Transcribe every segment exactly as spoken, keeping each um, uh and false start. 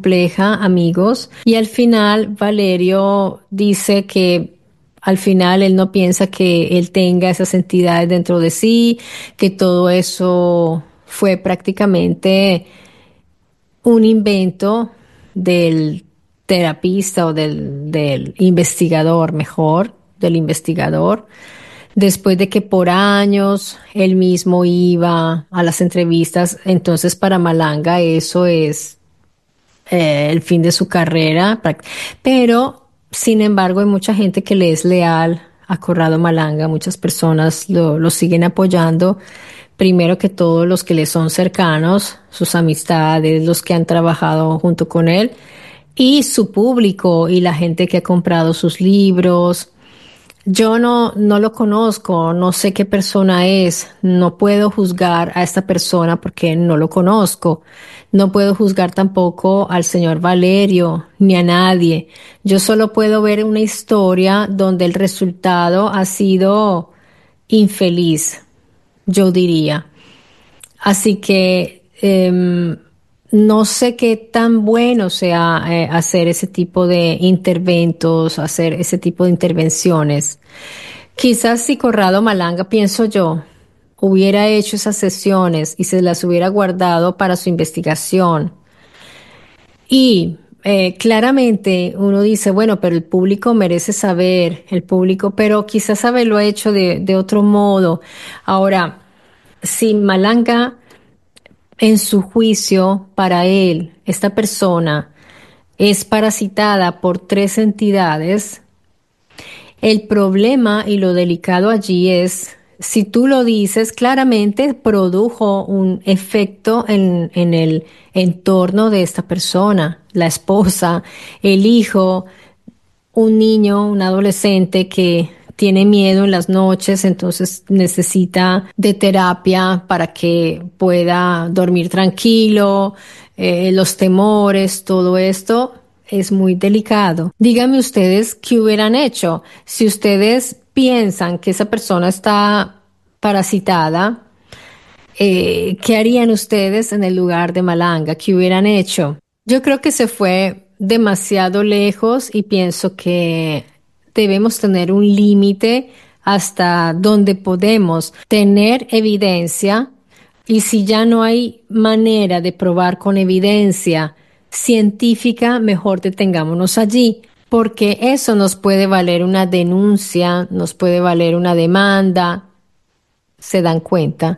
compleja, amigos, y al final Valerio dice que al final él no piensa que él tenga esas entidades dentro de sí, que todo eso fue prácticamente un invento del terapista o del, del investigador, mejor, del investigador, después de que por años él mismo iba a las entrevistas. Entonces para Malanga eso es eh, el fin de su carrera, prac- pero sin embargo hay mucha gente que le es leal a Corrado Malanga, muchas personas lo, lo siguen apoyando, primero que todos los que le son cercanos, sus amistades, los que han trabajado junto con él, y su público y la gente que ha comprado sus libros. Yo no, no lo conozco, no sé qué persona es, no puedo juzgar a esta persona porque no lo conozco, no puedo juzgar tampoco al señor Valerio ni a nadie. Yo solo puedo ver una historia donde el resultado ha sido infeliz, yo diría. Así que em, no sé qué tan bueno sea eh, hacer ese tipo de interventos, hacer ese tipo de intervenciones. Quizás si Corrado Malanga, pienso yo, hubiera hecho esas sesiones y se las hubiera guardado para su investigación. Y eh, claramente uno dice, bueno, pero el público merece saber, el público, pero quizás haberlo hecho de, de otro modo. Ahora, si Malanga, en su juicio, para él, esta persona es parasitada por tres entidades, el problema y lo delicado allí es, si tú lo dices, claramente produjo un efecto en, en el entorno de esta persona, la esposa, el hijo, un niño, un adolescente que tiene miedo en las noches, entonces necesita de terapia para que pueda dormir tranquilo, eh, los temores, todo esto es muy delicado. Díganme ustedes qué hubieran hecho si ustedes piensan que esa persona está parasitada. Eh, ¿qué harían ustedes en el lugar de Malanga? ¿Qué hubieran hecho? Yo creo que se fue demasiado lejos y pienso que debemos tener un límite hasta donde podemos tener evidencia, y si ya no hay manera de probar con evidencia científica, mejor detengámonos allí, porque eso nos puede valer una denuncia, nos puede valer una demanda. ¿Se dan cuenta?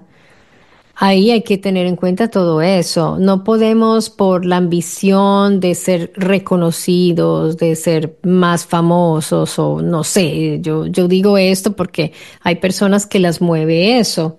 Ahí hay que tener en cuenta todo eso. No podemos, por la ambición de ser reconocidos, de ser más famosos o no sé, yo, yo digo esto porque hay personas que las mueve eso.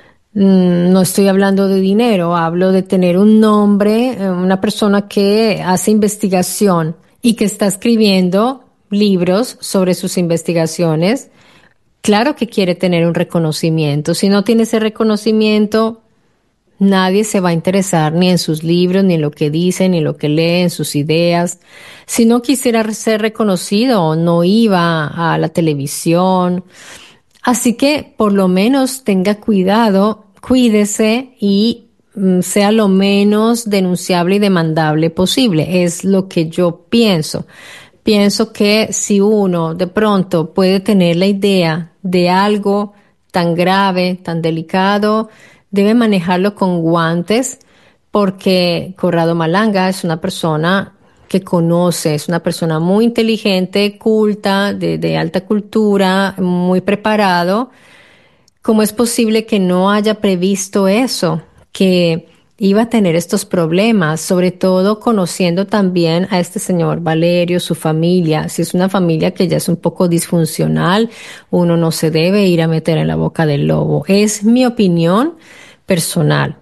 Mm, No estoy hablando de dinero, hablo de tener un nombre, eh, una persona que hace investigación y que está escribiendo libros sobre sus investigaciones. Claro que quiere tener un reconocimiento. Si no tiene ese reconocimiento, nadie se va a interesar ni en sus libros, ni en lo que dice, ni en lo que lee, en sus ideas. Si no quisiera ser reconocido, no iba a la televisión. Así que por lo menos tenga cuidado, cuídese y mm, sea lo menos denunciable y demandable posible. Es lo que yo pienso. Pienso que si uno de pronto puede tener la idea de algo tan grave, tan delicado, debe manejarlo con guantes, porque Corrado Malanga es una persona que conoce, es una persona muy inteligente, culta, de, de alta cultura, muy preparado. ¿Cómo es posible que no haya previsto eso? Que iba a tener estos problemas, sobre todo conociendo también a este señor Valerio, su familia. Si es una familia que ya es un poco disfuncional, uno no se debe ir a meter en la boca del lobo. Es mi opinión personal.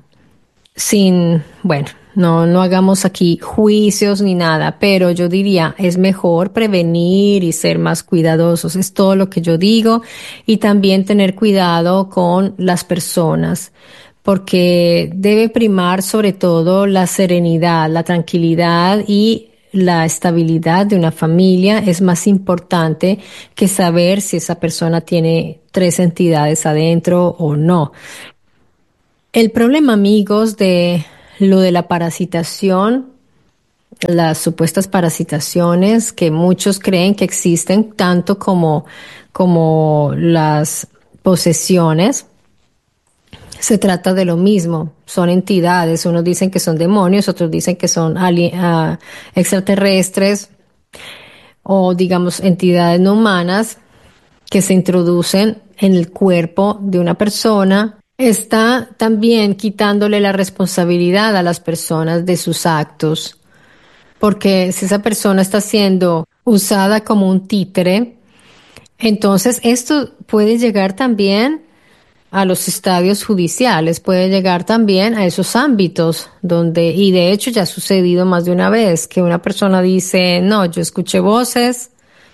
Sin, bueno, no, no hagamos aquí juicios ni nada, pero yo diría, es mejor prevenir y ser más cuidadosos, es todo lo que yo digo, y también tener cuidado con las personas, porque debe primar sobre todo la serenidad, la tranquilidad y la estabilidad de una familia es más importante que saber si esa persona tiene tres entidades adentro o no. El problema, amigos, de lo de la parasitación las supuestas parasitaciones que muchos creen que existen, tanto como, como las posesiones. Se trata de lo mismo, son entidades, unos dicen que son demonios, otros dicen que son ali- uh, extraterrestres o digamos entidades no humanas que se introducen en el cuerpo de una persona. Está también quitándole la responsabilidad a las personas de sus actos, porque si esa persona está siendo usada como un títere, entonces esto puede llegar también a los estadios judiciales, puede llegar también a esos ámbitos donde, y de hecho ya ha sucedido más de una vez, que una persona dice, no, yo escuché voces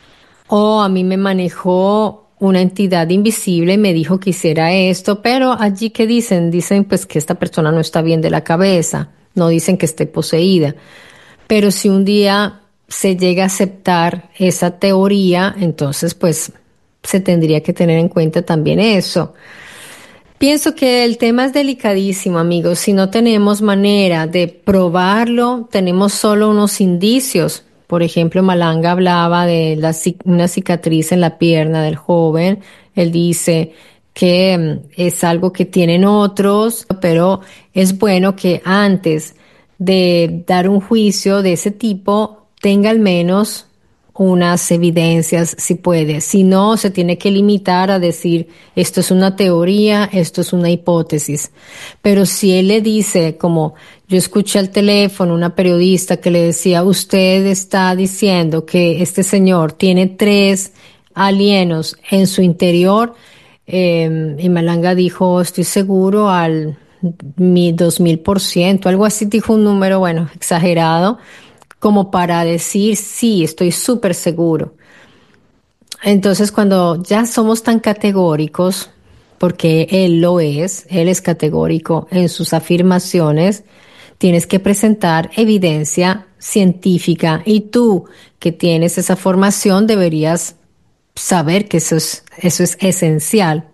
o a mí me manejó una entidad invisible y me dijo que hiciera esto, pero allí que dicen, dicen pues que esta persona no está bien de la cabeza, no dicen que esté poseída. Pero si un día se llega a aceptar esa teoría, entonces pues se tendría que tener en cuenta también eso. Pienso que el tema es delicadísimo, amigos. Si no tenemos manera de probarlo, tenemos solo unos indicios. Por ejemplo, Malanga hablaba de la, una cicatriz en la pierna del joven. Él dice que mm, es algo que tienen otros, pero es bueno que antes de dar un juicio de ese tipo tenga al menos unas evidencias, si puede. Si no, se tiene que limitar a decir, esto es una teoría, esto es una hipótesis. Pero si él le dice, como yo escuché al teléfono una periodista que le decía, usted está diciendo que este señor tiene tres alienos en su interior, eh, y Malanga dijo, estoy seguro al mi dos mil por ciento, algo así, dijo un número, bueno, exagerado, como para decir, sí, estoy súper seguro. Entonces, cuando ya somos tan categóricos, porque él lo es, él es categórico en sus afirmaciones, tienes que presentar evidencia científica y tú, que tienes esa formación, deberías saber que eso es, eso es esencial.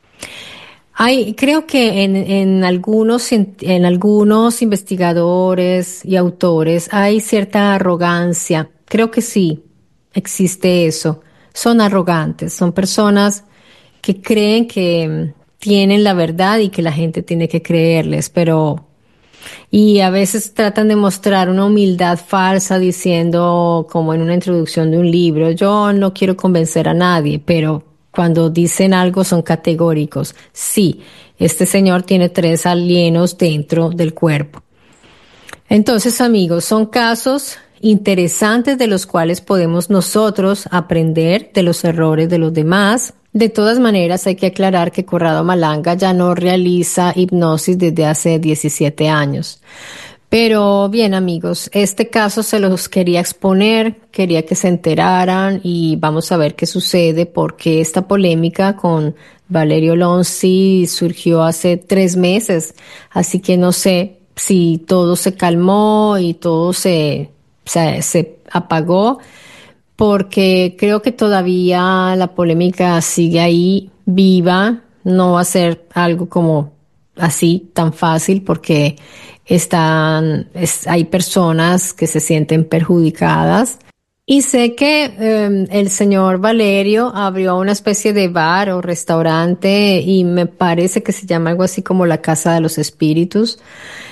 Hay, creo que en, en algunos, en, en algunos investigadores y autores hay cierta arrogancia. Creo que sí, existe eso. Son arrogantes, son personas que creen que mm, tienen la verdad y que la gente tiene que creerles, pero y a veces tratan de mostrar una humildad falsa diciendo, como en una introducción de un libro, yo no quiero convencer a nadie, pero cuando dicen algo son categóricos. Sí, este señor tiene tres alienos dentro del cuerpo. Entonces, amigos, son casos interesantes de los cuales podemos nosotros aprender de los errores de los demás. De todas maneras, hay que aclarar que Corrado Malanga ya no realiza hipnosis desde hace diecisiete años. Pero bien, amigos, este caso se los quería exponer, quería que se enteraran y vamos a ver qué sucede porque esta polémica con Valerio Lonzi surgió hace tres meses, así que no sé si todo se calmó y todo se, se, se apagó, porque creo que todavía la polémica sigue ahí viva, no va a ser algo como así tan fácil porque están, es, hay personas que se sienten perjudicadas. Y sé que eh, el señor Valerio abrió una especie de bar o restaurante y me parece que se llama algo así como la Casa de los Espíritus.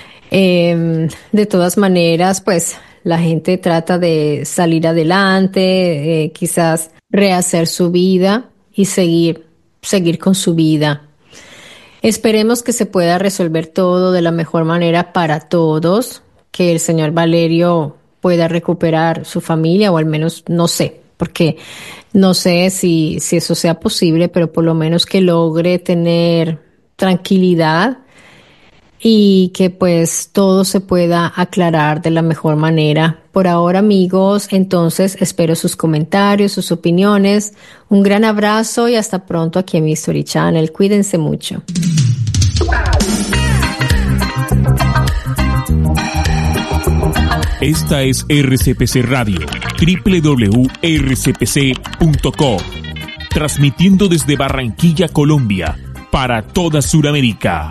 Eh, de todas maneras, pues la gente trata de salir adelante, eh, quizás rehacer su vida y seguir, seguir con su vida. Esperemos que se pueda resolver todo de la mejor manera para todos, que el señor Valerio pueda recuperar su familia o al menos, no sé, porque no sé si, si eso sea posible, pero por lo menos que logre tener tranquilidad y que pues todo se pueda aclarar de la mejor manera. Por ahora, amigos, entonces espero sus comentarios, sus opiniones. Un gran abrazo y hasta pronto aquí en mi History Channel. Cuídense mucho. Esta es R C P C Radio, doble u doble u doble u punto r c p c punto com, transmitiendo desde Barranquilla, Colombia, para toda Sudamérica.